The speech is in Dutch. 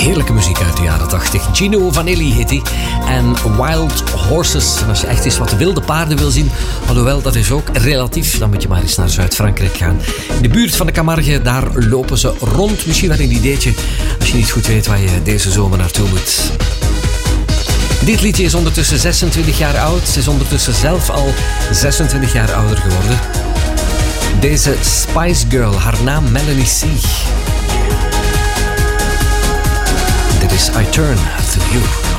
Heerlijke muziek uit de jaren 80. Gino Vanelli heet hij. En Wild Horses. En als je echt eens wat wilde paarden wil zien, alhoewel dat is ook relatief, dan moet je maar eens naar Zuid-Frankrijk gaan. In de buurt van de Camargue, daar lopen ze rond. Misschien wel een ideetje als je niet goed weet waar je deze zomer naartoe moet. Dit liedje is ondertussen 26 jaar oud. Ze is ondertussen zelf al 26 jaar ouder geworden. Deze Spice Girl, haar naam Melanie C. Dit is I Turn to You.